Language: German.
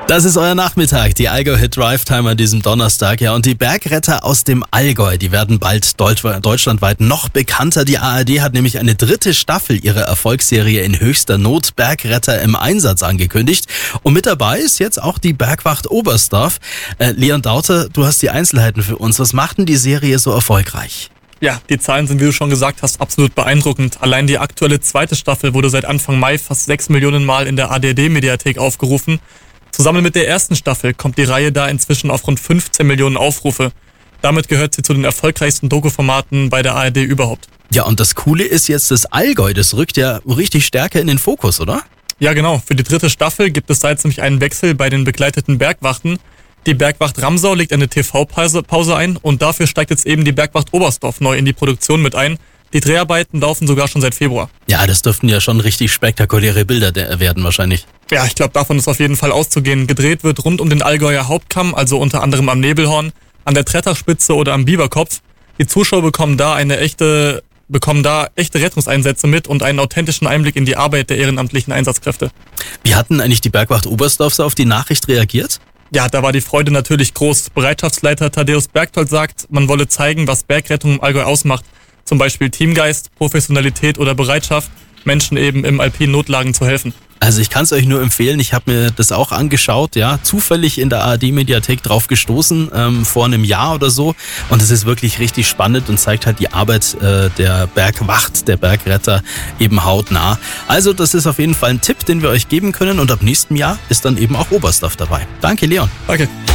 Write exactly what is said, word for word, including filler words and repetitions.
Das ist euer Nachmittag, die Allgäu Hit Drive Time an diesem Donnerstag. Ja, und die Bergretter aus dem Allgäu, die werden bald deut- deutschlandweit noch bekannter. Die A R D hat nämlich eine dritte Staffel ihrer Erfolgsserie In höchster Not, Bergretter im Einsatz, angekündigt. Und mit dabei ist jetzt auch die Bergwacht Oberstdorf. Äh, Leon Dauter, du hast die Einzelheiten für uns. Was macht denn die Serie so erfolgreich? Ja, die Zahlen sind, wie du schon gesagt hast, absolut beeindruckend. Allein die aktuelle zweite Staffel wurde seit Anfang Mai fast sechs Millionen Mal in der A D D-Mediathek aufgerufen. Zusammen mit der ersten Staffel kommt die Reihe da inzwischen auf rund fünfzehn Millionen Aufrufe. Damit gehört sie zu den erfolgreichsten Doku-Formaten bei der A R D überhaupt. Ja, und das Coole ist jetzt, das Allgäu, das rückt ja richtig stärker in den Fokus, oder? Ja, genau. Für die dritte Staffel gibt es da jetzt nämlich einen Wechsel bei den begleiteten Bergwachten. Die Bergwacht Ramsau legt eine T V-Pause ein und dafür steigt jetzt eben die Bergwacht Oberstdorf neu in die Produktion mit ein. Die Dreharbeiten laufen sogar schon seit Februar. Ja, das dürften ja schon richtig spektakuläre Bilder de- werden wahrscheinlich. Ja, ich glaube, davon ist auf jeden Fall auszugehen. Gedreht wird rund um den Allgäuer Hauptkamm, also unter anderem am Nebelhorn, an der Trettachspitze oder am Biberkopf. Die Zuschauer bekommen da eine echte, bekommen da echte Rettungseinsätze mit und einen authentischen Einblick in die Arbeit der ehrenamtlichen Einsatzkräfte. Wie hatten eigentlich die Bergwacht Oberstdorf so auf die Nachricht reagiert? Ja, da war die Freude natürlich groß. Bereitschaftsleiter Thaddeus Bergtold sagt, man wolle zeigen, was Bergrettung im Allgäu ausmacht. Zum Beispiel Teamgeist, Professionalität oder Bereitschaft, Menschen eben im alpinen Notlagen zu helfen. Also ich kann es euch nur empfehlen, ich habe mir das auch angeschaut, ja, zufällig in der A R D-Mediathek drauf gestoßen, ähm, vor einem Jahr oder so. Und es ist wirklich richtig spannend und zeigt halt die Arbeit äh, der Bergwacht, der Bergretter eben hautnah. Also das ist auf jeden Fall ein Tipp, den wir euch geben können und ab nächstem Jahr ist dann eben auch Oberstdorf dabei. Danke, Leon. Danke.